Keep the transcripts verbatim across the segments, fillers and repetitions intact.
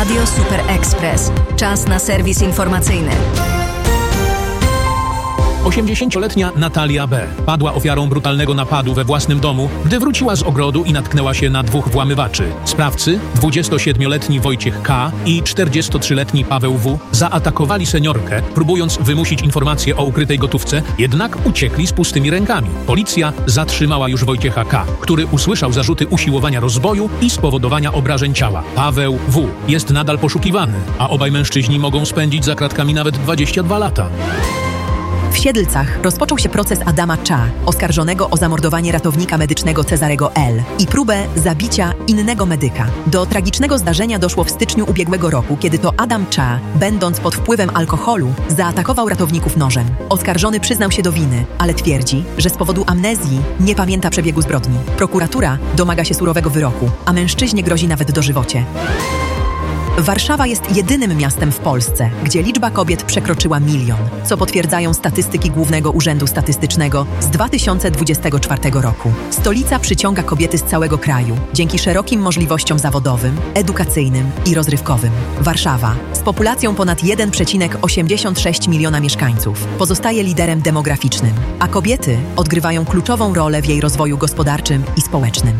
Radio Super Express. Czas na serwis informacyjny. osiemdziesięcioletnia Natalia B. padła ofiarą brutalnego napadu we własnym domu, gdy wróciła z ogrodu i natknęła się na dwóch włamywaczy. Sprawcy, dwudziestosiedmioletni Wojciech K. i czterdziestotrzyletni Paweł W. zaatakowali seniorkę, próbując wymusić informacje o ukrytej gotówce, jednak uciekli z pustymi rękami. Policja zatrzymała już Wojciecha K., który usłyszał zarzuty usiłowania rozboju i spowodowania obrażeń ciała. Paweł W. jest nadal poszukiwany, a obaj mężczyźni mogą spędzić za kratkami nawet dwadzieścia dwa lata. W Siedlcach rozpoczął się proces Adama Cza, oskarżonego o zamordowanie ratownika medycznego Cezarego L. i próbę zabicia innego medyka. Do tragicznego zdarzenia doszło w styczniu ubiegłego roku, kiedy to Adam Cza, będąc pod wpływem alkoholu, zaatakował ratowników nożem. Oskarżony przyznał się do winy, ale twierdzi, że z powodu amnezji nie pamięta przebiegu zbrodni. Prokuratura domaga się surowego wyroku, a mężczyźnie grozi nawet dożywocie. Warszawa jest jedynym miastem w Polsce, gdzie liczba kobiet przekroczyła milion, co potwierdzają statystyki Głównego Urzędu Statystycznego z dwa tysiące dwudziestego czwartego roku. Stolica przyciąga kobiety z całego kraju dzięki szerokim możliwościom zawodowym, edukacyjnym i rozrywkowym. Warszawa, z populacją ponad jeden przecinek osiemdziesiąt sześć miliona mieszkańców, pozostaje liderem demograficznym, a kobiety odgrywają kluczową rolę w jej rozwoju gospodarczym i społecznym.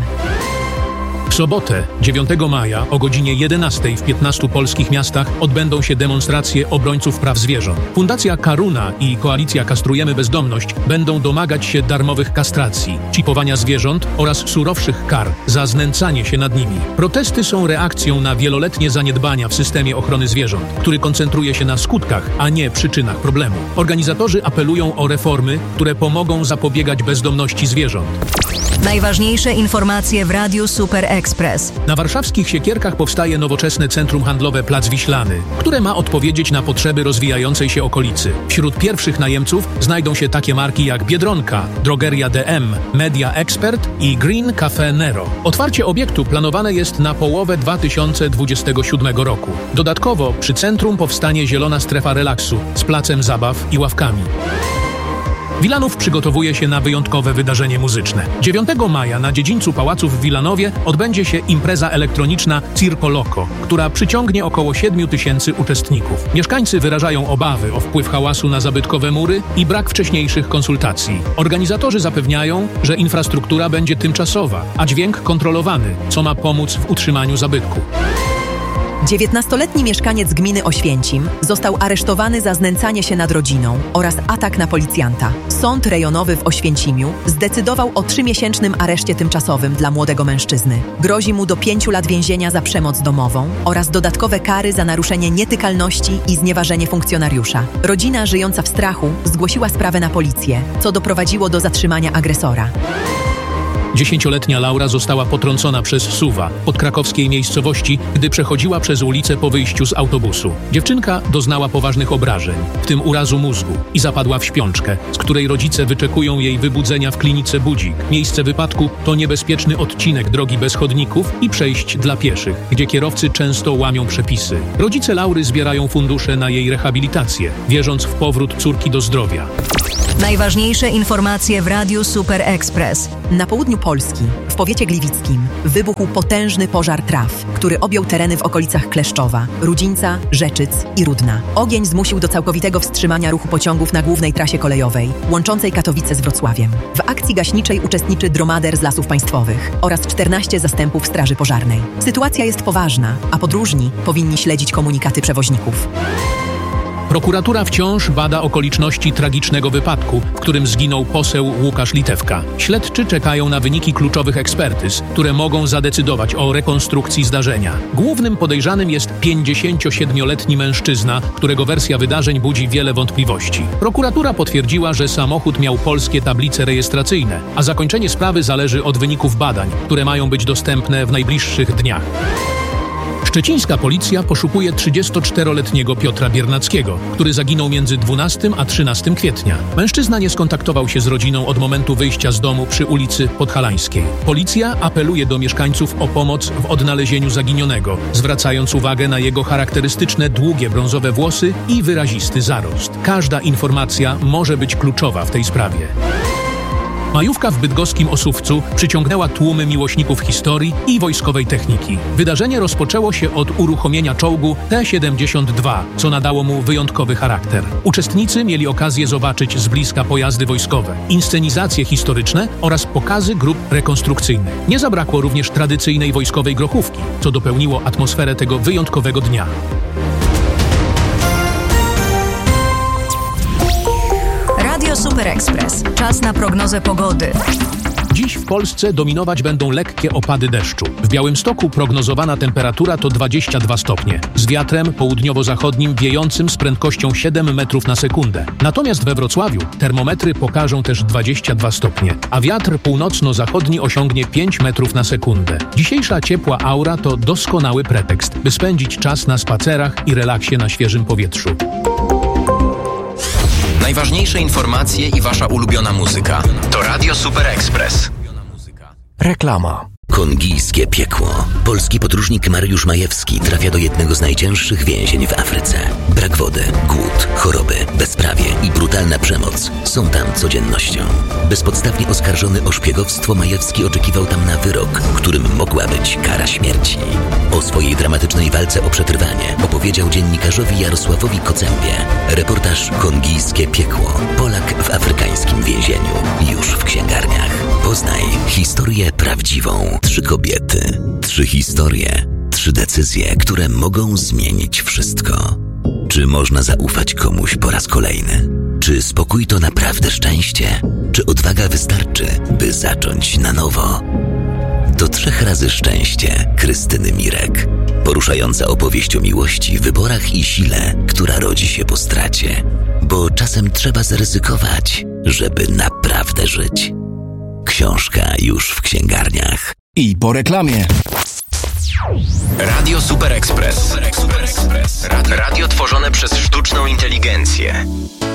W sobotę, dziewiątego maja o godzinie jedenastej w piętnastu polskich miastach odbędą się demonstracje obrońców praw zwierząt. Fundacja Karuna i Koalicja Kastrujemy Bezdomność będą domagać się darmowych kastracji, czipowania zwierząt oraz surowszych kar za znęcanie się nad nimi. Protesty są reakcją na wieloletnie zaniedbania w systemie ochrony zwierząt, który koncentruje się na skutkach, a nie przyczynach problemu. Organizatorzy apelują o reformy, które pomogą zapobiegać bezdomności zwierząt. Najważniejsze informacje w Radiu Super Express. Na warszawskich Siekierkach powstaje nowoczesne centrum handlowe Plac Wiślany, które ma odpowiedzieć na potrzeby rozwijającej się okolicy. Wśród pierwszych najemców znajdą się takie marki jak Biedronka, Drogeria D M, Media Expert i Green Cafe Nero. Otwarcie obiektu planowane jest na połowę dwa tysiące dwudziestego siódmego roku. Dodatkowo przy centrum powstanie zielona strefa relaksu z placem zabaw i ławkami. Wilanów przygotowuje się na wyjątkowe wydarzenie muzyczne. dziewiątego maja na dziedzińcu pałacu w Wilanowie odbędzie się impreza elektroniczna Circo Loco, która przyciągnie około siedmiu tysięcy uczestników. Mieszkańcy wyrażają obawy o wpływ hałasu na zabytkowe mury i brak wcześniejszych konsultacji. Organizatorzy zapewniają, że infrastruktura będzie tymczasowa, a dźwięk kontrolowany, co ma pomóc w utrzymaniu zabytku. dziewiętnastoletni mieszkaniec gminy Oświęcim został aresztowany za znęcanie się nad rodziną oraz atak na policjanta. Sąd rejonowy w Oświęcimiu zdecydował o trzymiesięcznym areszcie tymczasowym dla młodego mężczyzny. Grozi mu do pięciu lat więzienia za przemoc domową oraz dodatkowe kary za naruszenie nietykalności i znieważenie funkcjonariusza. Rodzina żyjąca w strachu zgłosiła sprawę na policję, co doprowadziło do zatrzymania agresora. Dziesięcioletnia Laura została potrącona przez suwa w podkrakowskiej miejscowości, gdy przechodziła przez ulicę po wyjściu z autobusu. Dziewczynka doznała poważnych obrażeń, w tym urazu mózgu, i zapadła w śpiączkę, z której rodzice wyczekują jej wybudzenia w klinice Budzik. Miejsce wypadku to niebezpieczny odcinek drogi bez chodników i przejść dla pieszych, gdzie kierowcy często łamią przepisy. Rodzice Laury zbierają fundusze na jej rehabilitację, wierząc w powrót córki do zdrowia. Najważniejsze informacje w Radiu Super Express. Na południu Polski, w powiecie gliwickim, wybuchł potężny pożar traw, który objął tereny w okolicach Kleszczowa, Rudzińca, Rzeczyc i Rudna. Ogień zmusił do całkowitego wstrzymania ruchu pociągów na głównej trasie kolejowej, łączącej Katowice z Wrocławiem. W akcji gaśniczej uczestniczy dromader z Lasów Państwowych oraz czternaście zastępów Straży Pożarnej. Sytuacja jest poważna, a podróżni powinni śledzić komunikaty przewoźników. Prokuratura wciąż bada okoliczności tragicznego wypadku, w którym zginął poseł Łukasz Litewka. Śledczy czekają na wyniki kluczowych ekspertyz, które mogą zadecydować o rekonstrukcji zdarzenia. Głównym podejrzanym jest pięćdziesięciosiedmioletni mężczyzna, którego wersja wydarzeń budzi wiele wątpliwości. Prokuratura potwierdziła, że samochód miał polskie tablice rejestracyjne, a zakończenie sprawy zależy od wyników badań, które mają być dostępne w najbliższych dniach. Szczecińska policja poszukuje trzydziestoczteroletniego Piotra Biernackiego, który zaginął między dwunastego a trzynastego kwietnia. Mężczyzna nie skontaktował się z rodziną od momentu wyjścia z domu przy ulicy Podhalańskiej. Policja apeluje do mieszkańców o pomoc w odnalezieniu zaginionego, zwracając uwagę na jego charakterystyczne długie brązowe włosy i wyrazisty zarost. Każda informacja może być kluczowa w tej sprawie. Majówka w bydgoskim Osówcu przyciągnęła tłumy miłośników historii i wojskowej techniki. Wydarzenie rozpoczęło się od uruchomienia czołgu T siedemdziesiąt dwa, co nadało mu wyjątkowy charakter. Uczestnicy mieli okazję zobaczyć z bliska pojazdy wojskowe, inscenizacje historyczne oraz pokazy grup rekonstrukcyjnych. Nie zabrakło również tradycyjnej wojskowej grochówki, co dopełniło atmosferę tego wyjątkowego dnia. Radio Super Express. Czas na prognozę pogody. Dziś w Polsce dominować będą lekkie opady deszczu. W Białymstoku prognozowana temperatura to dwadzieścia dwa stopnie, z wiatrem południowo-zachodnim wiejącym z prędkością siedem metrów na sekundę. Natomiast we Wrocławiu termometry pokażą też dwadzieścia dwa stopnie, a wiatr północno-zachodni osiągnie pięć metrów na sekundę. Dzisiejsza ciepła aura to doskonały pretekst, by spędzić czas na spacerach i relaksie na świeżym powietrzu. Najważniejsze informacje i wasza ulubiona muzyka to Radio Super Express. Reklama. Kongijskie piekło. Polski podróżnik Mariusz Majewski trafia do jednego z najcięższych więzień w Afryce. Brak wody, głód, choroby, bezprawie i brutalna przemoc są tam codziennością. Bezpodstawnie oskarżony o szpiegowstwo, Majewski oczekiwał tam na wyrok, którym mogła być kara śmierci. O swojej dramatycznej walce o przetrwanie opowiedział dziennikarzowi Jarosławowi Kocębie. Reportaż Kongijskie piekło. Polak w afrykańskim więzieniu. Już w księgarniach. Poznaj historię prawdziwą. Trzy kobiety, trzy historie, trzy decyzje, które mogą zmienić wszystko. Czy można zaufać komuś po raz kolejny? Czy spokój to naprawdę szczęście? Czy odwaga wystarczy, by zacząć na nowo? To trzech razy szczęście Krystyny Mirek. Poruszająca opowieść o miłości, wyborach i sile, która rodzi się po stracie. Bo czasem trzeba zaryzykować, żeby naprawdę żyć. Książka już w księgarniach. I po reklamie. Radio Super Express. Radio, radio tworzone przez sztuczną inteligencję.